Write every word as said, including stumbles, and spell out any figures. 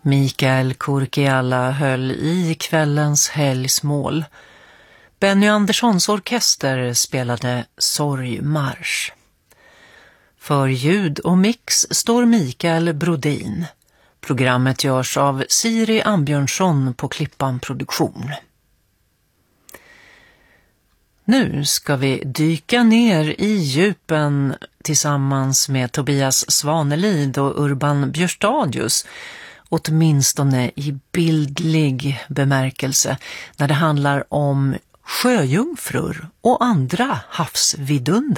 Mikael Kurkialla höll i kvällens helgsmål. Benny Anderssons orkester spelade Sorgmarsch. För ljud och mix står Mikael Brodin. Programmet görs av Siri Ambjörnsson på Klippan Produktion. Nu ska vi dyka ner i djupen tillsammans med Tobias Svanelid och Urban Björstadius, åtminstone i bildlig bemärkelse, när det handlar om sjöjungfrur och andra havsvidunder.